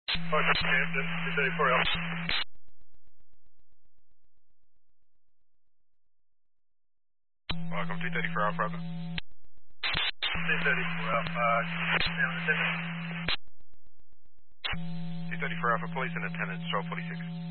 Hampton, 234 Alpha. Welcome, 234 Alpha. 234 Alpha. Down attendant. 234 Alpha, police in attendance, 1246.